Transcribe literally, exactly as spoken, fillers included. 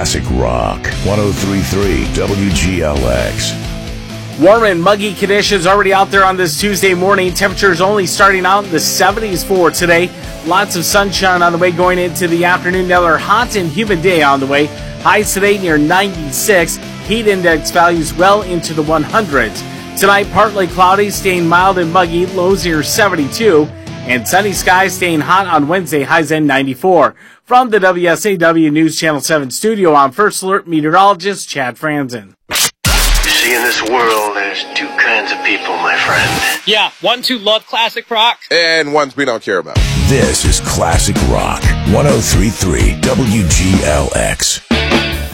Classic Rock, one oh three point three W G L X. Warm and muggy conditions already out there on this Tuesday morning. Temperatures only starting out in the seventies for today. Lots of sunshine on the way going into the afternoon. Another hot and humid day on the way. Highs today near ninety-six. Heat index values well into the hundreds. Tonight, partly cloudy, staying mild and muggy. Lows near seventy-two. And sunny skies staying hot on Wednesday. Highs in ninety-four. From the W S A W News Channel seven studio, I'm First Alert meteorologist Chad Franzen. See, in this world, there's two kinds of people, my friend. Yeah, ones who love classic rock. And ones we don't care about. This is Classic Rock, one oh three point three W G L X.